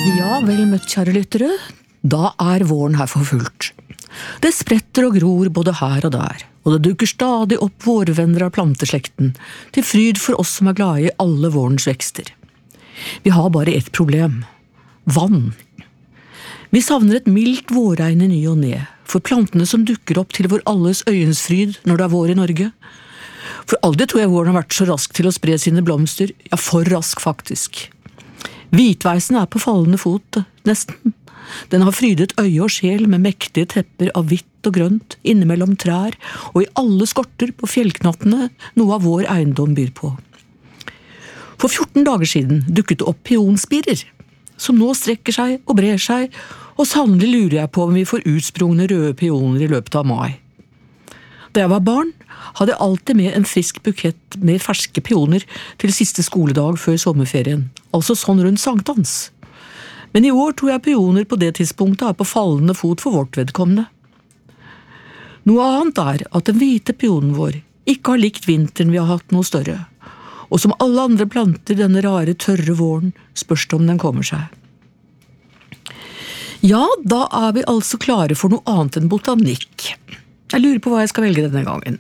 Ja, vel møtt, kjære lyttere. Da våren her for fullt. Det spretter og gror både her og der, og det dukker stadig opp vårvenner av planteslekten, til fryd for oss som glade i alle vårens vekster. Vi har bare ett problem. Vann. Vi savner et mildt vårregn i ny og ne, for plantene som dukker opp til vår alles øyensfryd når det vår i Norge. For aldri tror jeg våren har vært så rask til å spre sine blomster, ja, for rask faktisk. Hvitveisen på fallende fot, nesten. Den har frydet øye og sjel med mektige tepper av hvitt og grønt, innimellom trær, og i alle skorter på fjellknattene noe av vår eiendom byr på. For 14 dager siden dukket det opp pionspirer, som nå strekker seg og brer seg, og sannelig lurer jeg på om vi får utsprungne røde pioner i løpet av mai. Da jeg var barn, hadde jeg alltid med en frisk bukett med ferske pioner til siste skoledag før sommerferien, altså sånn rundt sankthans. Men i år tror jeg pioner på det tidspunktet på fallende fot for vårt vedkommende. Noe annet at den hvite pionen vår ikke har likt vinteren vi har hatt noe større, og som alle andre planter denne rare, tørre våren spørs det om den kommer seg. Ja, da vi altså klare for noe annet enn botanikk. Jeg lurer på hva jeg skal velge denne gangen.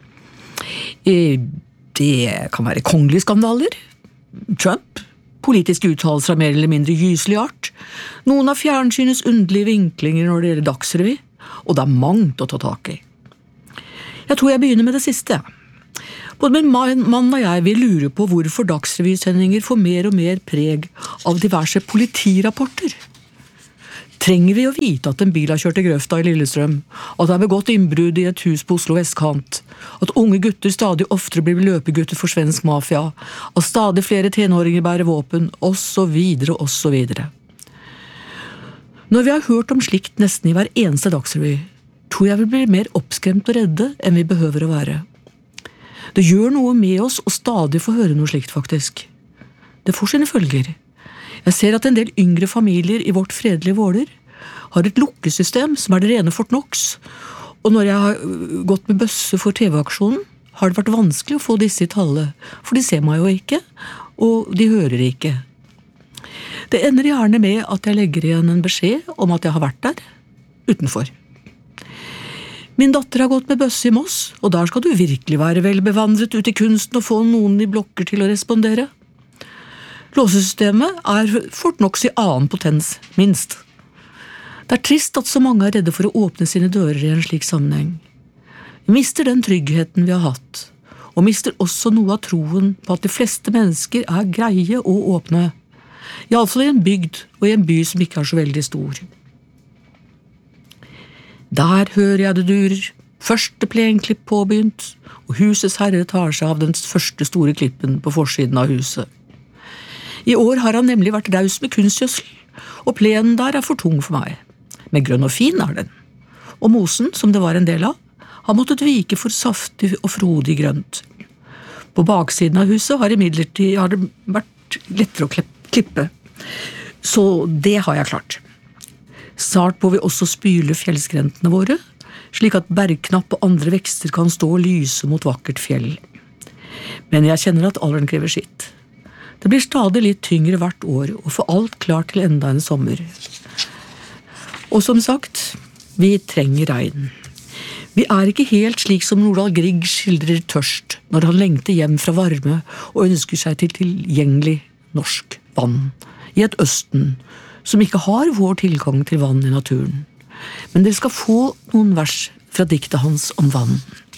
Det kan være kongelige skandaler, Trump, politiske uttalelser av mer eller mindre gyselig art, noen av fjernsynets underlige vinklinger når det gjelder dagsrevy, og det mangt å ta tak i. Jeg tror jeg begynner med det siste. Både min mann og jeg vil lure på hvorfor dagsrevysendinger får mer og mer preg av diverse politirapporter. Trenger vi å vite at en bil har kjørt i grøfta i Lillestrøm, at det begått innbrudd i et hus på Oslo vestkant, at unge gutter stadig oftere blir løpegutter for svensk mafia, at stadig flere tenåringer bærer våpen, og så videre, og så videre. Når vi har hørt om slikt nesten i hver eneste dagsrevy, tror jeg vi blir mer oppskremt og redde enn vi behøver å være. Det gjør noe med oss å stadig få høre noe slikt, faktisk. Det får sine følger. Jeg ser at en del yngre familier i vårt fredelige Våler har et lukkesystem som det rene Fort Knox, og når jeg har gått med bøsse for TV-aksjonen, har det vært vanskelig å få disse i tallet, for de ser meg jo ikke, og de hører ikke. Det ender gjerne med at jeg legger igjen en beskjed om at jeg har vært der, utenfor. Min datter har gått med bøsse i Moss, og der skal du virkelig være velbevandret ut i kunsten og få noen i blokker til å respondere. Låsesystemet Fort Knox i annen potens, minst. Det trist at så mange redde for å åpne sine dører i en slik sammenheng. Vi mister den tryggheten vi har hatt, og mister også noe av troen på at de fleste mennesker greie og åpne, i alle fall i en bygd og i en by som ikke så veldig stor. Der hører jeg det durer, første plenklipp påbegynt, og husets herre tar seg av den første store klippen på forsiden av huset. I år har han nemlig vært raus med kunstgjødsel, og plenen der for tung for meg. Men grønn og fin den. Og mosen, som det var en del av, har måttet vike for saftig og frodig grønt. På baksiden av huset har det vært lettere å klippe, så det har jeg klart. Snart må vi også spyle fjellskrentene våre, slik at bergknapp og andre vekster kan stå og lyse mot vakkert fjell. Men jeg kjenner at alderen krever sitt. Det blir stadig litt tyngre hvert år å få alt klart til enda en sommer. Og som sagt, vi trenger regn. Vi ikke helt slik som Nordahl Grieg skildrer tørst når han lengter hjem fra varme og ønsker seg til tilgjengelig norsk vann i et Østen som ikke har vår tilgang til vann i naturen. Men dere skal få noen vers fra diktet hans om vann.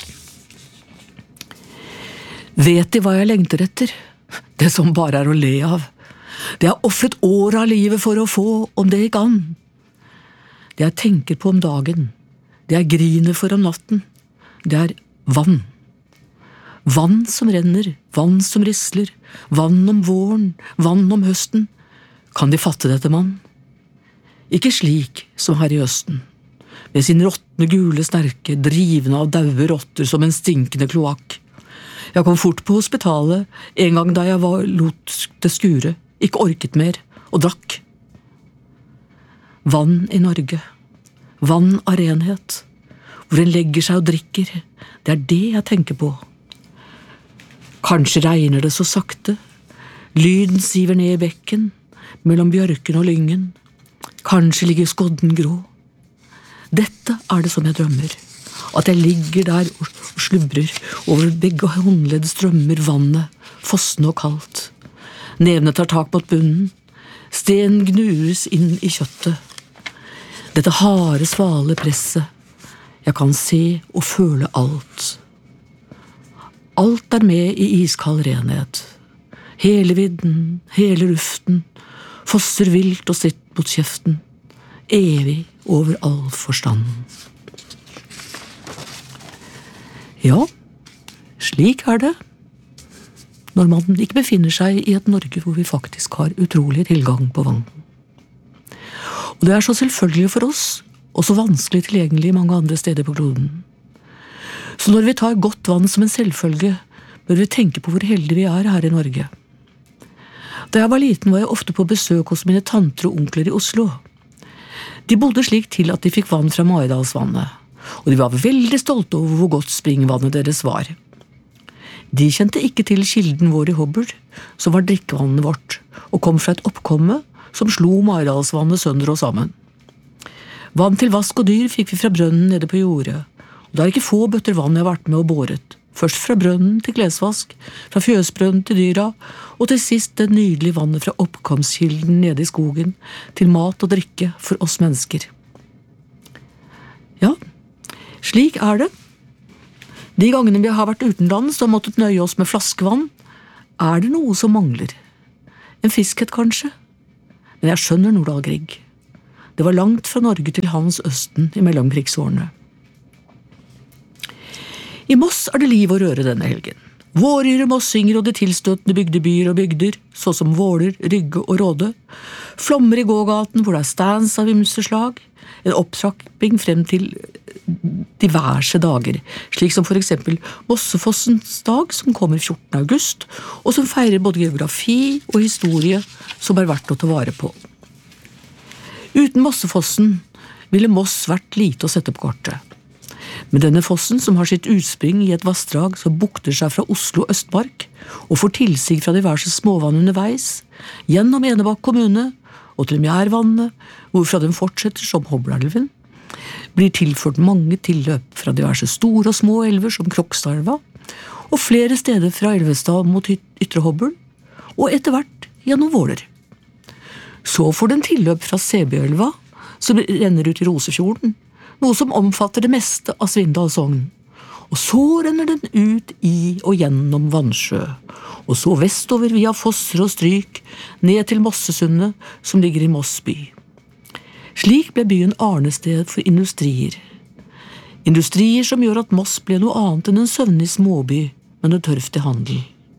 Vet De hva jeg lengter etter? Det som bare å le av. Det har offret år av livet for å få, om det gikk an. Det jeg tenker på om dagen, det jeg griner for om natten, det vann. Vann som renner, vann som risler, vann om våren, vann om høsten. Kan De fatte dette, mann? Ikke slik som her i Østen, med sin råtne gule sterke, drivende av daue rotter som en stinkende kloakk. Jeg kom fort på hospitalet en gang da jeg lot det skure, ikke orket mer, og drakk. Vann i Norge, vann av renhet, hvor en legger seg og drikker, det det jeg tenker på. Kanskje regner det så sakte, lyden siver ned i bekken, mellom bjørken og lyngen. Kanskje ligger skodden grå. Dette det som jeg drømmer, at jeg ligger der og slubrer over begge håndledd strømmer vannet, fossende og kaldt. Nevene tar tak mot bunnen, sten gnures inn i kjøttet. Dette harde, svale presset, jeg kan se og føle alt. Alt med i iskald renhet. Hele vidden, hele luften, fosser vilt og stritt mot kjeften, evig over all forstanden. Ja, slik det, når man ikke befinner seg i et Norge hvor vi faktisk har utrolig tilgang på vann. Og det så selvfølgelig for oss, og så vanskelig tilgjengelig mange andre steder på kloden. Så når vi tar godt vann som en selvfølge, bør vi tenke på hvor heldige vi her i Norge. Da jeg var liten var jeg ofte på besøk hos mine tanter og onkler i Oslo. De bodde slik til at de fikk vann fra Maridalsvannet, og de var veldig stolte over hvor godt springvannet deres var. De kjente ikke til kilden vår i Hobøl, som var drikkevannet vårt, og kom fra et oppkomme som slo Maridalsvannet sønder og sammen. Vann til vask og dyr fikk vi fra brønnen nede på jordet, og det ikke få bøtter vann jeg har vært med og båret. Først fra brønnen til klesvask, fra fjøsbrønnen til dyra, og til sist det nydelige vannet fra oppkomstkilden nede i skogen, til mat og drikke for oss mennesker. Ja, slik det. De gangene vi har vært utenlands og måttet nøye oss med flaskevann, det noe som mangler. En fiskhet kanskje? Men jeg skjønner Nordahl Grieg. Det var langt fra Norge til Hans Østen i mellomkrigsårene. I Moss det liv og røre denne helgen. Våryre mossinger og de tilstøtende bygdebyer og bygder, så som Våler, Rygge og Råde, flommer i gågaten hvor det stands av ymseslag, en opptrapping frem til diverse dager, slik som for eksempel Mossefossens dag, som kommer 14. august, og som feirer både geografi og historie som verdt å ta vare på. Uten Mossefossen ville Moss vært lite å sette på kortet. Men denne fossen, som har sitt utspring i et vassdrag som bukter seg fra Oslo Østmark, og får tilsig fra diverse småvann underveis, gjennom Enebakk kommune og til Mjærvannet, hvorfra den fortsetter som Hobbelalven, blir tilført mange tilløp fra diverse store og små elver som Krokstadelva, og flere steder fra Elvestad mot Ytre Hobøl, og etter hvert gjennom Våler. Så får den tilløp fra Sebøelva, som renner ut i Rosefjorden, noe som omfatter det meste av Svindal sogn. Og så renner den ut i og gjennom Vannsjø, og så vestover via fosser og stryk, ned til Mossesundet, som ligger i Moss by. Slik ble byen arnested for industrier. Industrier som gjør at Moss ble noe annet enn en søvnig småby, men en tørftig handel.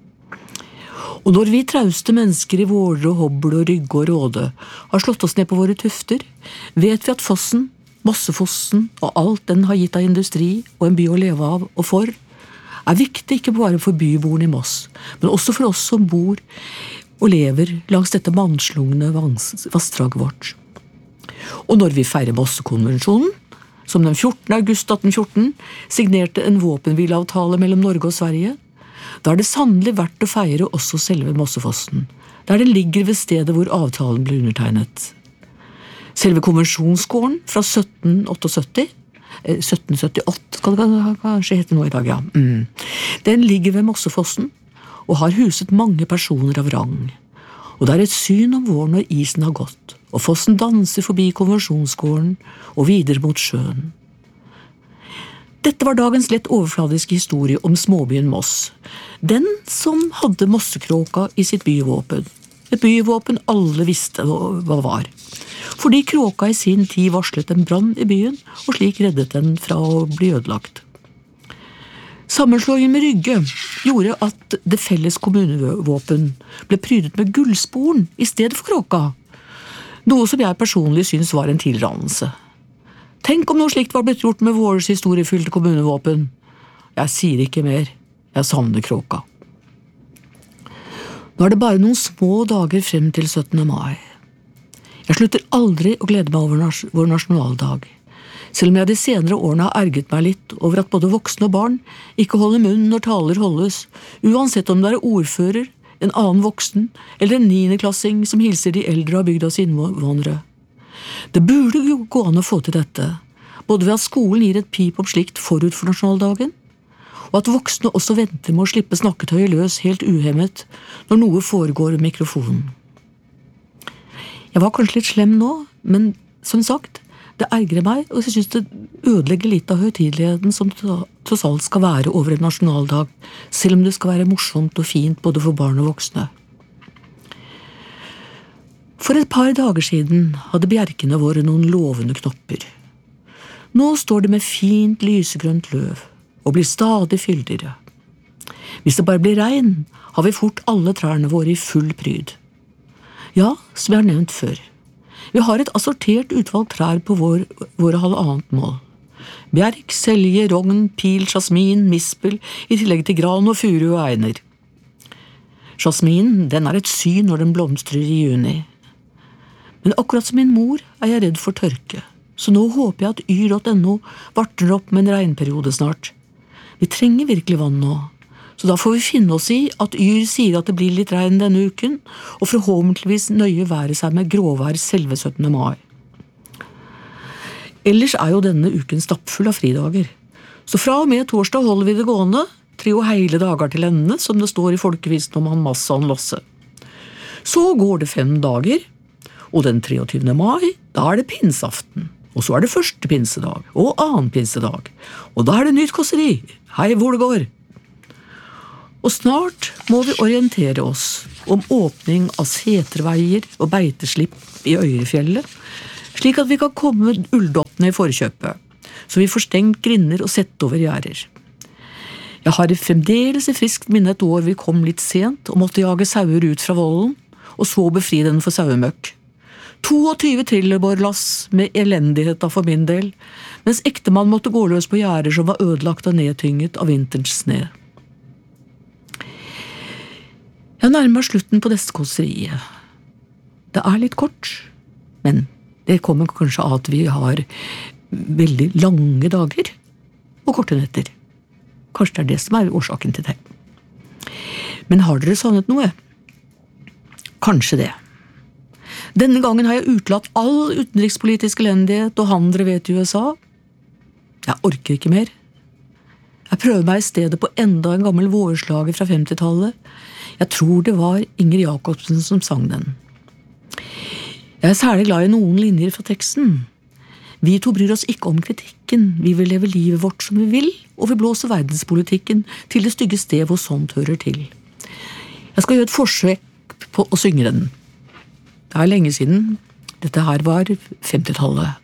Og når vi trauste mennesker i Våler og Hobøl og Rygge og Råde har slått oss ned på våre tufter, vet vi at fossen, Mossefossen og alt den har gitt av industri og en by å leve av og for, viktig ikke bare for byboerne i Moss, men også for oss som bor og lever langs dette mannslungne vassdraget vårt. Og når vi feirer Mossekonvensjonen, som den 14. august 1814 signerte en våpenhvileavtale mellom Norge og Sverige, da det sannelig verdt å feire også selve Mossefossen, der den ligger ved stedet hvor avtalen ble undertegnet. Selve konvensjonsgården fra 1778 skal det kanskje hete nå i dag, ja. Den ligger ved Mossefossen og har huset mange personer av rang. Og det et syn om våren når isen har gått, og fossen danser forbi konvensjonsgården og videre mot sjøen. Dette var dagens lett overfladiske historie om småbyen Moss, den som hadde Mossekråka i sitt byvåpen. Et byvåpen alle visste hva var. Fordi kråka i sin tid varslet en brann i byen, og slik reddet den fra å bli ødelagt. Sammenslåingen med Rygge gjorde at det felles kommunevåpen ble prydet med gullsporen i stedet for kråka, noe som jeg personlig synes var en tilrannelse. Tenk om noe slikt var blitt gjort med våres historiefylte kommunevåpen. Jeg sier ikke mer, jeg savner kråka. Nå det bare noen små dager frem til 17. mai. Jeg slutter aldri å glede meg over vår nasjonaldag, selv om jeg de senere årene har erget meg litt over at både voksne og barn ikke holder munn når taler holdes, uansett om det ordfører, en annen voksen eller en 9. klassing som hilser de eldre av bygdas innvånere. Det burde jo gå an å få til dette, både ved at skolen gir et pip om slikt forut for nasjonaldagen, og at voksne også venter med å slippe snakketøyet løs helt uhemmet når noe foregår ved mikrofonen. Jeg var kanskje litt slem nå, men som sagt, det ergrer meg, og jeg synes det ødelegger litt av høytideligheten som tross alt skal være over en nasjonaldag, selv om det skal være morsomt og fint både for barn og voksne. For et par dager siden hadde bjerkene våre noen lovende knopper. Nå står det med fint lysegrønt løv, og blir stadig fyldigere. Hvis det bare blir regn, har vi fort alle trærne våre i full pryd. Ja, som jeg har nevnt før. Vi har et assortert utvalg trær på våre halvannet mål. Bjerk, selje, rogn, pil, jasmin, mispel, i tillegg til gran og furu og einer. Jasminen, den er et syn når den blomstrer i juni. Men akkurat som min mor er jeg redd for tørke, så nå håper jeg at yr.no vartner opp med en regnperiode snart. Vi trenger virkelig vann nå, så da får vi finne oss i at Yr sier at det blir litt regn denne uken, og forhåpentligvis nøye være seg med gråvær selve 17. mai. Ellers er jo denne uken stappfull av fridager, så fra og med torsdag holder vi det gående, 3 hele dager til ende, som det står i folkevisen om han Masse og han Lasse. Så går det 5 dager, og den 23. mai, da er det pinseaften, og så er det første pinsedag, og annen pinsedag, og da er det nytt kåseri, hei hvor det går. Og snart må vi orientere oss om åpning av seterveier og beiteslipp i Øyrefjellet, slik at vi kan komme med ulldottene i forkjøpet, så vi får stengt grinder og sette over gjerder. Jeg har fremdeles i friskt minne et år vi kom litt sent og måtte jage sauer ut fra volden, og så befri den for sauemøkk. 22 trillerbårlass med elendighet for min del, mens ektemann måtte gå løs på gjerder som var ødelagt og nedtynget av vinterens sne. Jeg nærmer slutten på dette kåseriet. Det er litt kort, men det kommer kanskje av at vi har veldig lange dager og korte netter. Kanskje det er det som er årsaken til det. Men har dere savnet noe? Kanskje det. Denne gangen har jeg utelatt all utenrikspolitisk elendighet og han dere vet i USA. Jeg orker ikke mer. Jeg prøver meg i stedet på enda en gammel vårslager fra 50-tallet. Jeg tror det var Inger Jacobsen som sang den. Jeg er særlig glad i noen linjer fra teksten. Vi to bryr oss ikke om kritikken, vi vil leve livet vårt som vi vil, og vi blåser verdenspolitikken til det stygge sted hvor sånt hører til. Jeg skal gjøre et forsøk på å synge den. Det er lenge siden. Dette her var 50-tallet.